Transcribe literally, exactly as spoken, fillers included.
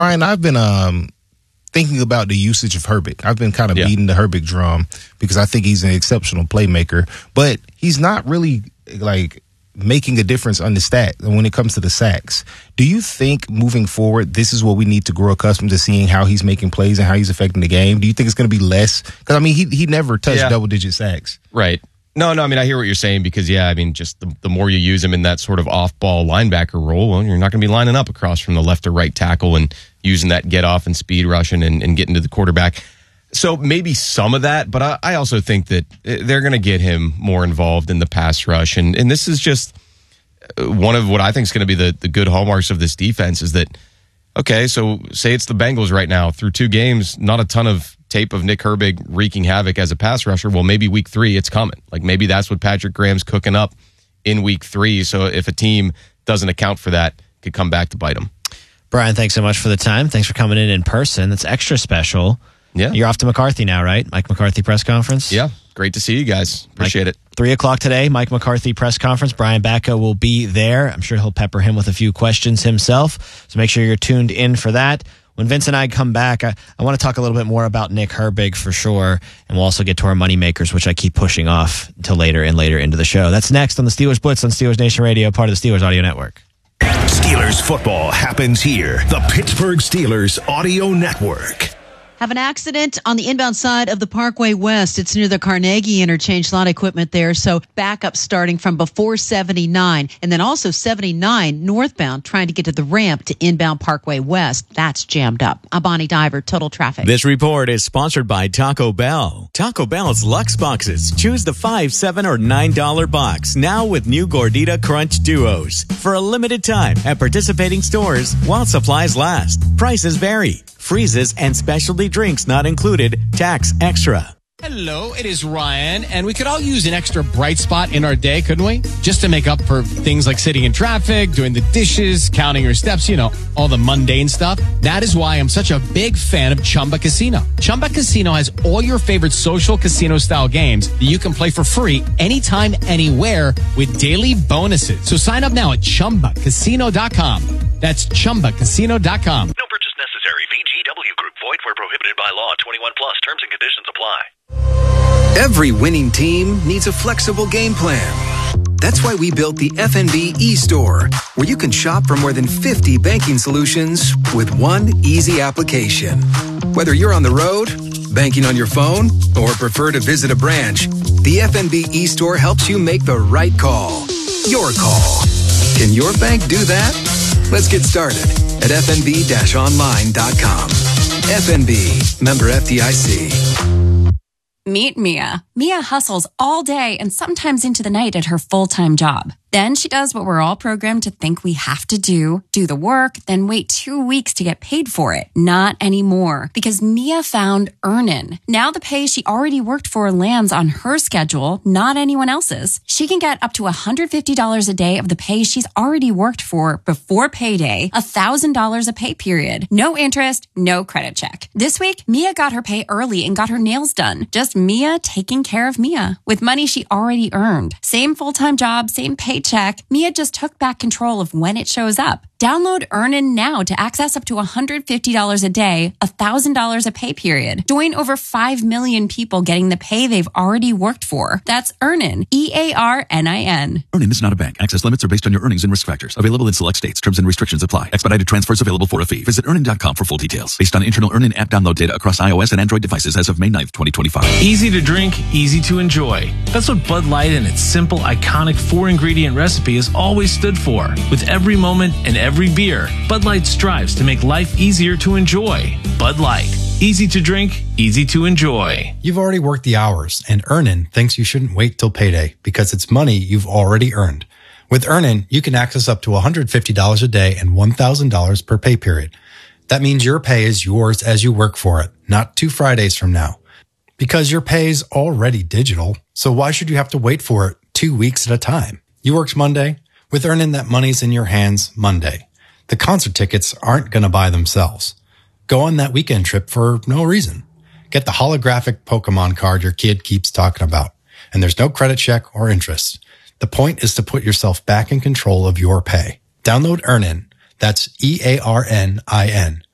Brian, I've been um, thinking about the usage of Herbig. I've been kind of yeah. beating the Herbig drum because I think he's an exceptional playmaker, but he's not really like making a difference on the stat when it comes to the sacks. Do you think moving forward, this is what we need to grow accustomed to seeing, how he's making plays and how he's affecting the game? Do you think it's going to be less? Because, I mean, he he never touched yeah. double-digit sacks. Right. No, no, I mean, I hear what you're saying because, yeah, I mean, just the, the more you use him in that sort of off-ball linebacker role, well, you're not going to be lining up across from the left or right tackle and using that get-off and speed rushing and, and getting to the quarterback. So maybe some of that, but I, I also think that they're going to get him more involved in the pass rush. And, and this is just one of what I think is going to be the, the good hallmarks of this defense is that, okay, so say it's the Bengals right now. Through two games, not a ton of tape of Nick Herbig wreaking havoc as a pass rusher. Well, maybe week three, it's coming. Like maybe that's what Patrick Graham's cooking up in week three. So if a team doesn't account for that, it could come back to bite them. Brian, thanks so much for the time. Thanks for coming in in person. That's extra special. Yeah. You're off to McCarthy now, right? Mike McCarthy press conference? Yeah. Great to see you guys. Appreciate Mike, it. Three o'clock today, Mike McCarthy press conference. Brian Bacco will be there. I'm sure he'll pepper him with a few questions himself. So make sure you're tuned in for that. When Vince and I come back, I, I want to talk a little bit more about Nick Herbig for sure. And we'll also get to our moneymakers, which I keep pushing off until later and later into the show. That's next on the Steelers Blitz on Steelers Nation Radio, part of the Steelers Audio Network. Steelers football happens here. The Pittsburgh Steelers Audio Network. Have an accident on the inbound side of the Parkway West. It's near the Carnegie interchange. A lot of equipment there. So backup starting from before seventy-nine and then also seventy-nine northbound trying to get to the ramp to inbound Parkway West. That's jammed up. I'm Bonnie Diver, Total Traffic. This report is sponsored by Taco Bell. Taco Bell's Lux Boxes. Choose the five, seven, or nine dollar box. Now with new Gordita Crunch Duos. For a limited time at participating stores while supplies last. Prices vary. Freezes and specialty drinks not included. Tax extra. Hello, it is Ryan, and we could all use an extra bright spot in our day, couldn't we? Just to make up for things like sitting in traffic, doing the dishes, counting your steps, you know, all the mundane stuff. That is why I'm such a big fan of Chumba Casino. Chumba Casino has all your favorite social casino-style games that you can play for free anytime, anywhere with daily bonuses. So sign up now at Chumba Casino dot com. That's Chumba Casino dot com. No purchase necessary. V G W Group. Void where prohibited by law. twenty-one plus. Terms and conditions apply. Every winning team needs a flexible game plan. That's why we built the F N B e-store, where you can shop for more than fifty banking solutions with one easy application. Whether you're on the road, banking on your phone, or prefer to visit a branch, the F N B e-store helps you make the right call. Your call. Can your bank do that? Let's get started at F N B online dot com. F N B, member F D I C. Meet Mia. Mia hustles all day and sometimes into the night at her full-time job. Then she does what we're all programmed to think we have to do, do the work, then wait two weeks to get paid for it. Not anymore, because Mia found Earnin. Now the pay she already worked for lands on her schedule, not anyone else's. She can get up to one hundred fifty dollars a day of the pay she's already worked for before payday, one thousand dollars a pay period. No interest, no credit check. This week, Mia got her pay early and got her nails done. Just Mia taking care of Mia with money she already earned. Same full-time job, same pay check. Mia just took back control of when it shows up. Download Earnin now to access up to one hundred fifty dollars a day, one thousand dollars a pay period. Join over five million people getting the pay they've already worked for. That's Earnin, E A R N I N. Earnin is not a bank. Access limits are based on your earnings and risk factors. Available in select states. Terms and restrictions apply. Expedited transfers available for a fee. Visit earnin dot com for full details. Based on internal Earnin app download data across iOS and Android devices as of May ninth, twenty twenty-five. Easy to drink, easy to enjoy. That's what Bud Light and its simple, iconic four-ingredient recipe has always stood for. With every moment and every beer, Bud Light strives to make life easier to enjoy. Bud Light. Easy to drink, easy to enjoy. You've already worked the hours, and Earnin thinks you shouldn't wait till payday because it's money you've already earned. With Earnin, you can access up to one hundred fifty dollars a day and one thousand dollars per pay period. That means your pay is yours as you work for it, not two Fridays from now. Because your pay is already digital, so why should you have to wait for it two weeks at a time? You worked Monday. With Earnin, that money's in your hands Monday. The concert tickets aren't going to buy themselves. Go on that weekend trip for no reason. Get the holographic Pokemon card your kid keeps talking about. And there's no credit check or interest. The point is to put yourself back in control of your pay. Download Earnin. That's E A R N I N.